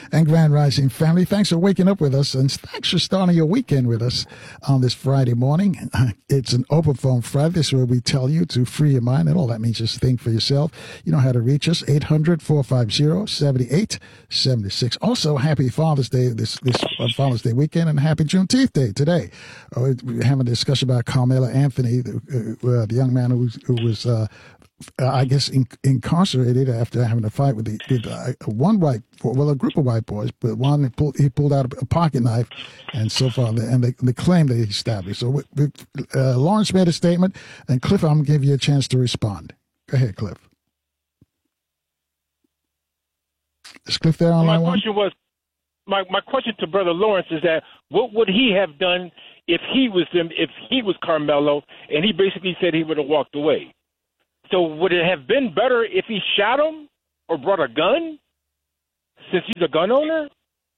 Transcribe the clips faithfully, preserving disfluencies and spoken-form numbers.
and Grand Rising family. Thanks for waking up with us, and thanks for starting your weekend with us on this Friday morning. It's an open phone Friday. This is where we tell you to free your mind, and all that means just think for yourself. You know how to reach us, eight hundred, four five zero, seven eight seven six. Also, happy Father's Day this, this Father's Day weekend, and happy Juneteenth Day today. Uh, we're having a discussion about Carmelo Anthony, the, uh, the young man who, who was uh, Uh, I guess in, incarcerated after having a fight with, the, with uh, one white, well, a group of white boys, but one he pulled, he pulled out a, a pocket knife, and so far, and they, they claim that he stabbed him. So we, we, uh, Lawrence made a statement, and Cliff, I'm going to give you a chance to respond. Go ahead, Cliff. Is Cliff there on my line one? question was, my my question to Brother Lawrence is that what would he have done if he was them, if he was Carmelo, and he basically said he would have walked away? So would it have been better if he shot him or brought a gun, since he's a gun owner?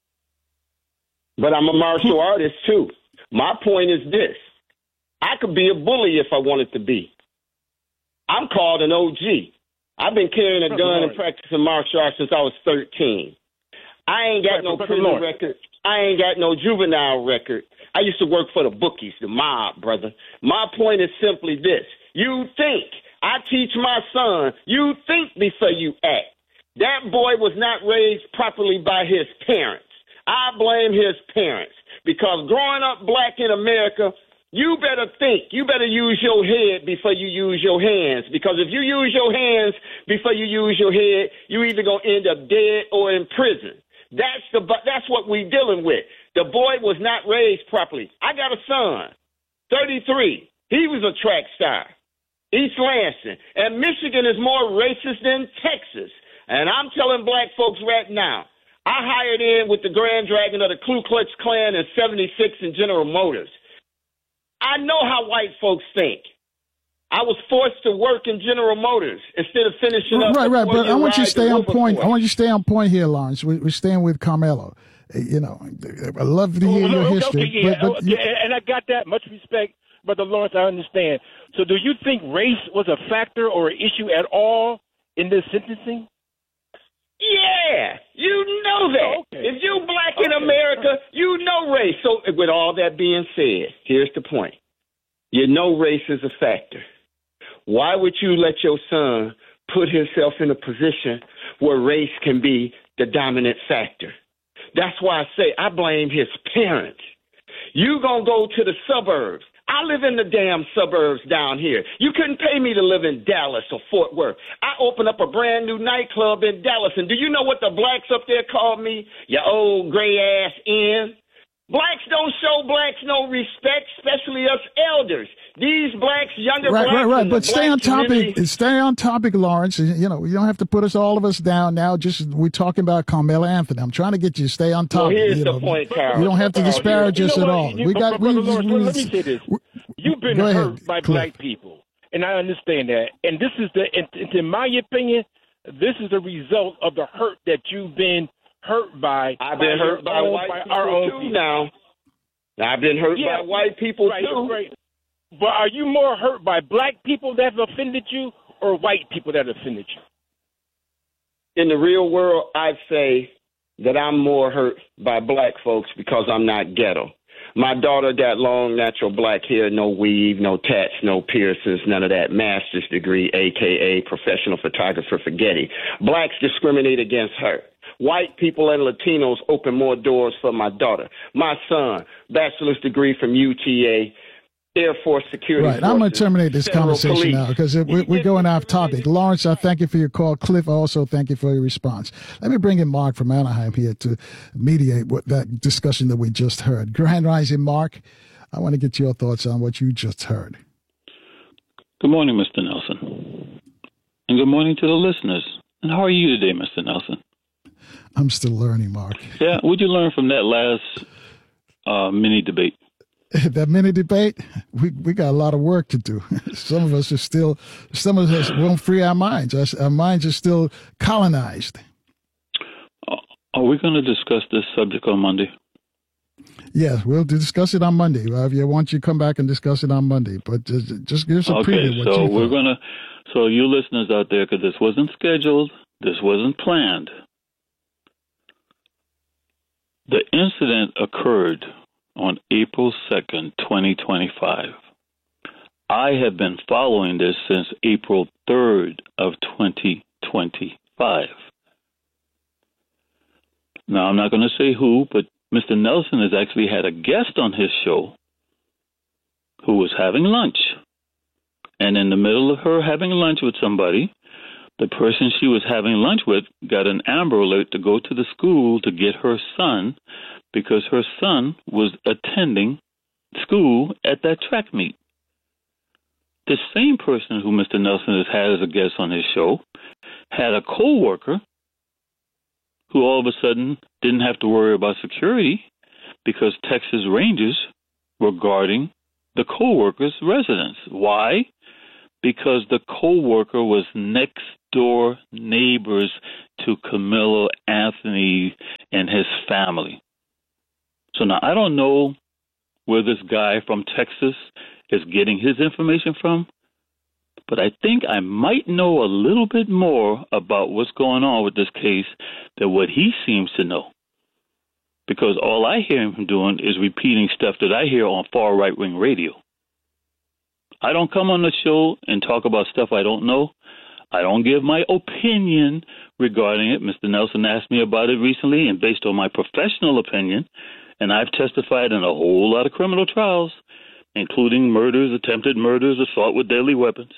But I'm a martial artist, too. My point is this. I could be a bully if I wanted to be. I'm called an O G. I've been carrying a gun and practicing martial arts since I was thirteen. I ain't got no prison record. I ain't got no juvenile record. I used to work for the bookies, the mob, brother. My point is simply this. You think... I teach my son, you think before you act. That boy was not raised properly by his parents. I blame his parents because growing up black in America, you better think, you better use your head before you use your hands, because if you use your hands before you use your head, you either going to end up dead or in prison. That's the that's what we dealing with. The boy was not raised properly. I got a son, thirty-three. He was a track star. East Lansing. And Michigan is more racist than Texas. And I'm telling black folks right now, I hired in with the Grand Dragon of the Ku Klux Klan in seventy-six in General Motors. I know how white folks think. I was forced to work in General Motors instead of finishing up. Right, right, but I want you to stay on point. I want you to stay on point here, Lawrence. We, we're staying with Carmelo. You know, I love to hear oh, your okay, history. Okay, yeah, but, but okay, and I got that. Much respect. Brother Lawrence, I understand. So do you think race was a factor or an issue at all in this sentencing? Yeah, you know that. Okay. If you black okay. in America, you know race. So with all that being said, here's the point. You know race is a factor. Why would you let your son put himself in a position where race can be the dominant factor? That's why I say I blame his parents. You gonna go to the suburbs. I live in the damn suburbs down here. You couldn't pay me to live in Dallas or Fort Worth. I opened up a brand new nightclub in Dallas, and do you know what the blacks up there call me? You old gray-ass in. Blacks don't show blacks no respect, especially us elders. These blacks, younger right, blacks. Right, right, right. But stay on topic. Community. Stay on topic, Lawrence. You know, you don't have to put us all of us down now. Just we're talking about Carmelo Anthony. I'm trying to get you to stay on topic. Well, here's you the know, point, Carl. You don't have to disparage you know us at what? all. You, we got. We, Lawrence, we, let me say this. You've been Go hurt ahead, by Cliff. black people, and I understand that. And this is the, in, in my opinion, this is the result of the hurt that you've been hurt by. I've been by hurt by own, white by people our own too people. now. I've been hurt Yeah, by white people right, too. Right. But are you more hurt by black people that have offended you or white people that offended you? In the real world, I'd say that I'm more hurt by black folks because I'm not ghetto. My daughter got long natural black hair, no weave, no tats, no piercings, none of that. Master's degree, a k a professional photographer for Getty. Blacks discriminate against her. White people and Latinos open more doors for my daughter. My son, bachelor's degree from U T A, Air Force Security Right. Forces, I'm going to terminate this Federal conversation Police. now because we're, we're going off topic. Lawrence, I thank you for your call. Cliff, also thank you for your response. Let me bring in Mark from Anaheim here to mediate what that discussion that we just heard. Grand Rising, Mark, I want to get your thoughts on what you just heard. Good morning, Mister Nelson. And good morning to the listeners. And how are you today, Mister Nelson? I'm still learning, Mark. Yeah, what'd you learn from that last uh, mini debate? That mini debate, we we got a lot of work to do. Some of us are still, some of us won't free our minds. Our, our minds are still colonized. Uh, are we going to discuss this subject on Monday? Yes, we'll discuss it on Monday. Uh, if you want, you come back and discuss it on Monday. But just, just give us a okay, preview. What so you we're thought. gonna. So you listeners out there, because this wasn't scheduled, this wasn't planned. The incident occurred on April second, twenty twenty-five. I have been following this since April third of twenty twenty-five. Now, I'm not going to say who, but Mister Nelson has actually had a guest on his show who was having lunch. And in the middle of her having lunch with somebody, the person she was having lunch with got an Amber Alert to go to the school to get her son because her son was attending school at that track meet. The same person who Mister Nelson has had as a guest on his show had a co-worker who all of a sudden didn't have to worry about security because Texas Rangers were guarding the co-worker's residence. Why? Because the co-worker was next door neighbors to Camilo Anthony and his family. So now I don't know where this guy from Texas is getting his information from, but I think I might know a little bit more about what's going on with this case than what he seems to know. Because all I hear him doing is repeating stuff that I hear on far right-wing radio. I don't come on the show and talk about stuff I don't know. I don't give my opinion regarding it. Mister Nelson asked me about it recently, and based on my professional opinion, and I've testified in a whole lot of criminal trials, including murders, attempted murders, assault with deadly weapons.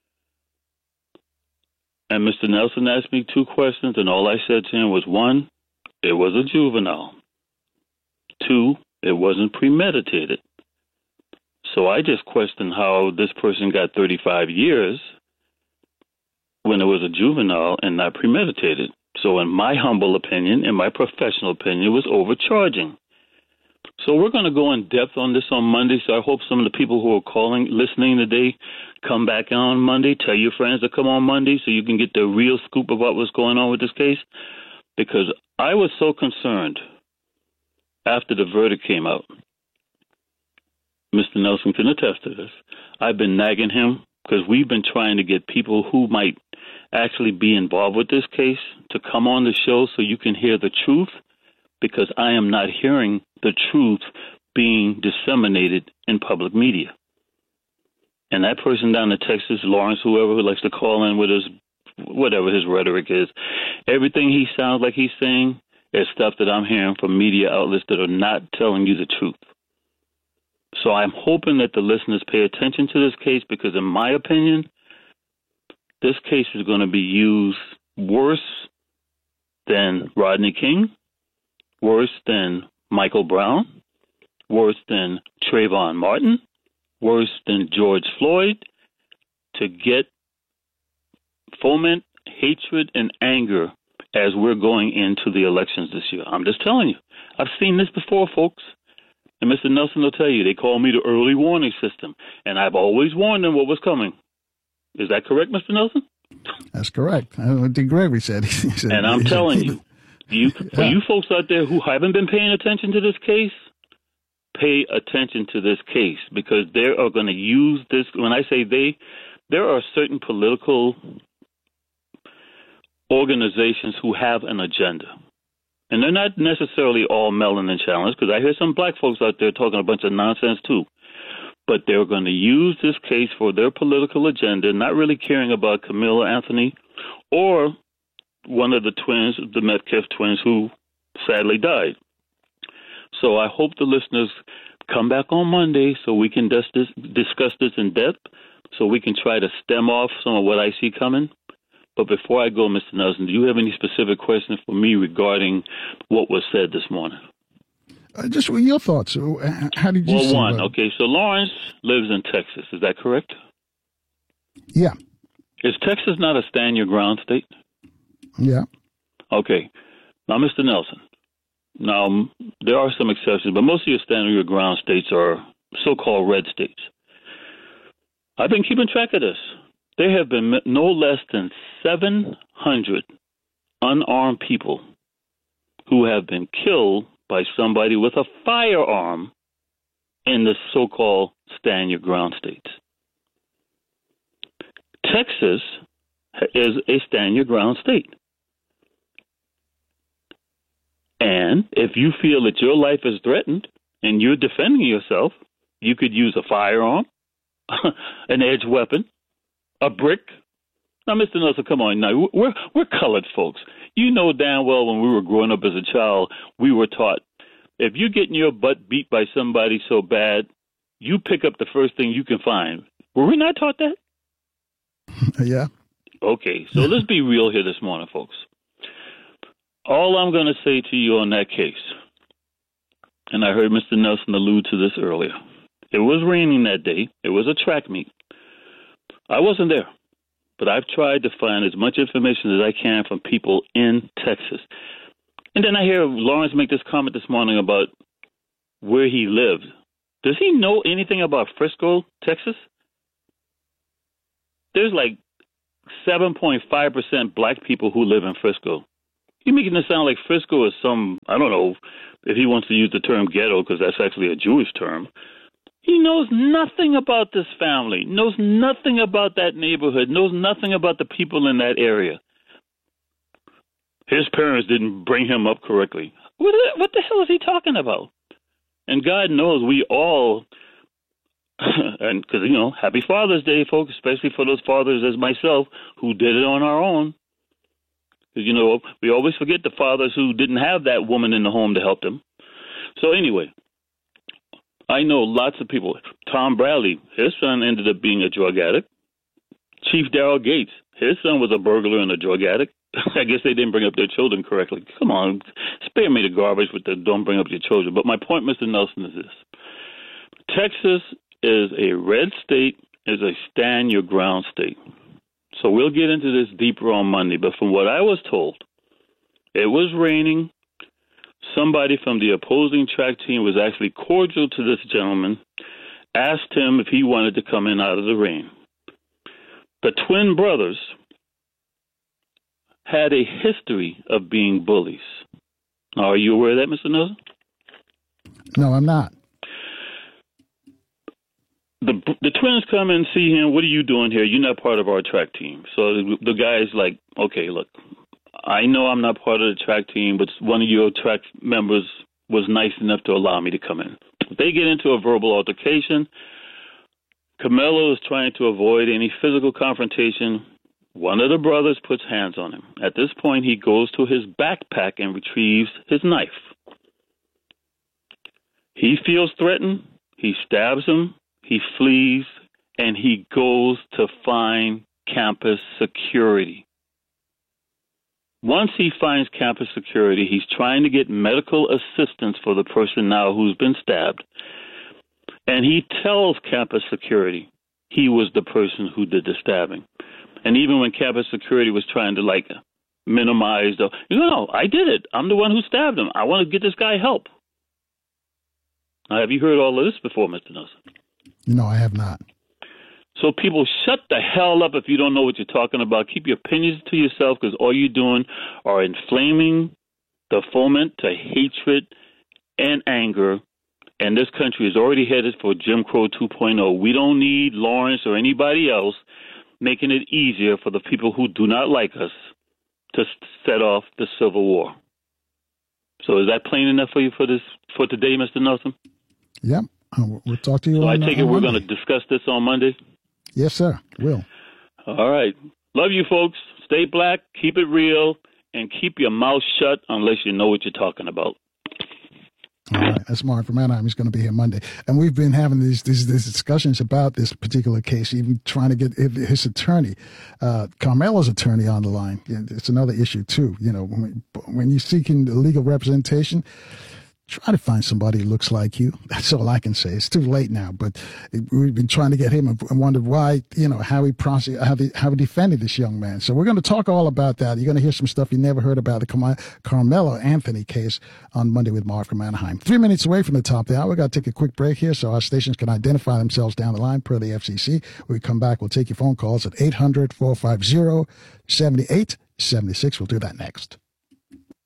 And Mister Nelson asked me two questions, and all I said to him was, one, it was a juvenile. Two, it wasn't premeditated. So I just questioned how this person got thirty-five years when it was a juvenile and not premeditated. So in my humble opinion, in my professional opinion, it was overcharging. So we're going to go in depth on this on Monday. So I hope some of the people who are calling, listening today, come back on Monday. Tell your friends to come on Monday so you can get the real scoop about what's going on with this case. Because I was so concerned after the verdict came out. Mister Nelson can attest to this. I've been nagging him because we've been trying to get people who might actually be involved with this case to come on the show so you can hear the truth, because I am not hearing the truth being disseminated in public media. And that person down in Texas, Lawrence, whoever who likes to call in with his, whatever his rhetoric is, everything he sounds like he's saying is stuff that I'm hearing from media outlets that are not telling you the truth. So I'm hoping that the listeners pay attention to this case, because in my opinion, this case is going to be used worse than Rodney King, worse than Michael Brown, worse than Trayvon Martin, worse than George Floyd, to get foment hatred and anger as we're going into the elections this year. I'm just telling you. I've seen this before, folks. And Mister Nelson will tell you, they call me the early warning system. And I've always warned them what was coming. Is that correct, Mister Nelson? That's correct. I think Gregory said. He said and I'm telling you, you for yeah. you folks out there who haven't been paying attention to this case, pay attention to this case, because they are going to use this. When I say they, there are certain political organizations who have an agenda. And they're not necessarily all melanin challenged, because I hear some black folks out there talking a bunch of nonsense too. But they're going to use this case for their political agenda, not really caring about Camilo Anthony or one of the twins, the Metcalf twins, who sadly died. So I hope the listeners come back on Monday so we can dis- this, discuss this in depth, so we can try to stem off some of what I see coming. But before I go, Mister Nelson, do you have any specific questions for me regarding what was said this morning? Uh, just your thoughts. How did you well, see one, that? Okay, so Lawrence lives in Texas. Is that correct? Yeah. Is Texas not a stand-your-ground state? Yeah. Okay. Now, Mister Nelson, now there are some exceptions, but most of your stand-your-ground states are so-called red states. I've been keeping track of this. There have been no less than seven hundred unarmed people who have been killed by somebody with a firearm in the so-called stand-your-ground states. Texas is a stand-your-ground state. And then if you feel that your life is threatened and you're defending yourself, you could use a firearm, an edged weapon, a brick. Now, Mister Nelson, come on. Now, we're, we're colored folks. You know damn well when we were growing up as a child, we were taught, if you're getting your butt beat by somebody so bad, you pick up the first thing you can find. Were we not taught that? Yeah. Okay, so let's be real here this morning, folks. All I'm going to say to you on that case, and I heard Mister Nelson allude to this earlier, it was raining that day. It was a track meet. I wasn't there, but I've tried to find as much information as I can from people in Texas. And then I hear Lawrence make this comment this morning about where he lived. Does he know anything about Frisco, Texas? There's like seven point five percent black people who live in Frisco. You're making it sound like Frisco is some, I don't know if he wants to use the term ghetto because that's actually a Jewish term. He knows nothing about this family, knows nothing about that neighborhood, knows nothing about the people in that area. His parents didn't bring him up correctly. What the, what the hell is he talking about? And God knows we all, and because, you know, happy Father's Day, folks, especially for those fathers as myself who did it on our own. Because, you know, we always forget the fathers who didn't have that woman in the home to help them. So anyway, I know lots of people. Tom Bradley, his son ended up being a drug addict. Chief Daryl Gates, his son was a burglar and a drug addict. I guess they didn't bring up their children correctly. Come on, spare me the garbage with the don't bring up your children. But my point, Mister Nelson, is this. Texas is a red state, is a stand your ground state. So we'll get into this deeper on Monday. But from what I was told, it was raining. Somebody from the opposing track team was actually cordial to this gentleman, asked him if he wanted to come in out of the rain. The twin brothers had a history of being bullies. Now, are you aware of that, Mister Nelson? No, I'm not. The the twins come and see him. What are you doing here? You're not part of our track team. So the, the guy's like, okay, look, I know I'm not part of the track team, but one of your track members was nice enough to allow me to come in. They get into a verbal altercation. Carmelo is trying to avoid any physical confrontation. One of the brothers puts hands on him. At this point, he goes to his backpack and retrieves his knife. He feels threatened. He stabs him. He flees, and he goes to find campus security. Once he finds campus security, he's trying to get medical assistance for the person now who's been stabbed. And he tells campus security he was the person who did the stabbing. And even when campus security was trying to, like, minimize the, you know, I did it. I'm the one who stabbed him. I want to get this guy help. Now, have you heard all of this before, Mister Nelson? No, I have not. So people, shut the hell up if you don't know what you're talking about. Keep your opinions to yourself, because all you're doing are inflaming the foment to hatred and anger. And this country is already headed for Jim Crow two point oh. We don't need Lawrence or anybody else making it easier for the people who do not like us to set off the Civil War. So is that plain enough for you for this for today, Mister Nelson? Yep. We'll talk to you. So on, I take on it we're Monday. going to discuss this on Monday? Yes, sir. Will. All right. Love you, folks. Stay black, keep it real, and keep your mouth shut unless you know what you're talking about. All right. That's Mark from Anaheim. He's going to be here Monday. And we've been having these, these, these discussions about this particular case, even trying to get his attorney, uh, Carmelo's attorney on the line. It's another issue, too. You know, when, when you're seeking legal representation, try to find somebody who looks like you. That's all I can say. It's too late now, but we've been trying to get him and wondered why, you know, how he prosec- how he, how he defended this young man. So we're going to talk all about that. You're going to hear some stuff you never heard about the Car- Carmelo Anthony case on Monday with Mark from Anaheim. Three minutes away from the top of the hour. We've got to take a quick break here so our stations can identify themselves down the line per the F C C. When we come back, we'll take your phone calls at eight hundred, four five zero, seven eight seven six. We'll do that next.